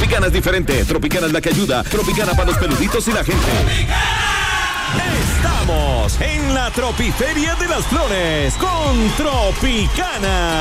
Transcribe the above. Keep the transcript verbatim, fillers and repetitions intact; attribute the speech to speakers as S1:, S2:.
S1: Tropicana es diferente. Tropicana es la que ayuda. Tropicana para los peluditos y la gente.
S2: Estamos en la Tropiferia de las Flores con Tropicana.